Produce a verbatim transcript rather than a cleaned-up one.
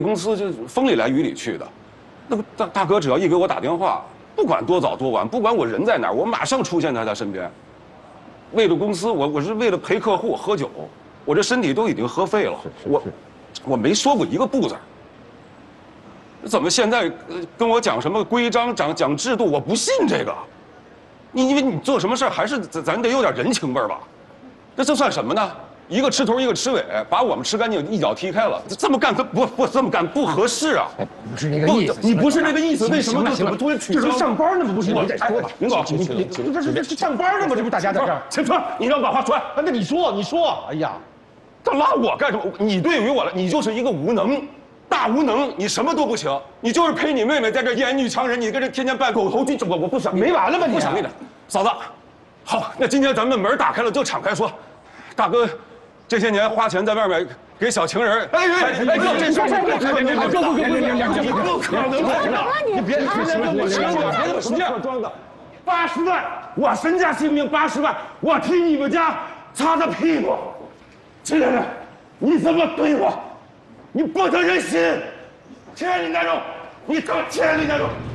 公司就风里来雨里去的，那个大大哥只要一给我打电话，不管多早多晚，不管我人在哪儿，我马上出现在他身边。为了公司，我我是为了陪客户喝酒，我这身体都已经喝废了，我我没说过一个不字。怎么现在跟我讲什么规章、讲讲制度？我不信这个。你因为你做什么事儿还是咱咱得有点人情味儿吧？那这算什么呢？一个吃头，一个吃尾，把我们吃干净，一脚踢开了。这么干可不不这么干不合适啊！ 不是那个意思， 你不是那个意思，为什么怎么突然取消？ 这是上班呢吗？不是你再说吧， 林总， 你你这这这这上班呢吗？这不大家在这儿？ 陈川，你让我把话说完。 那你说你说，哎呀， 他拉我干什么？你对于我来，你就是一个无能。大无能，你什么都不行，你就是陪你妹妹在这演女强人，你跟这天天扮狗头军，我我不想没完了吧你？ 不想跟你，嫂子，好，那今天咱们门打开了，就敞开说，大哥，这些年花钱在外面给小情人，哎哎哎，这事儿不可能，不可能，不可能，你别别别别别这么说装的，八十万，我身家性命八十万，我替你们家擦擦屁股，亲爱的，你怎么对我？你不得人心，亲爱的男人，你他妈亲爱的男人。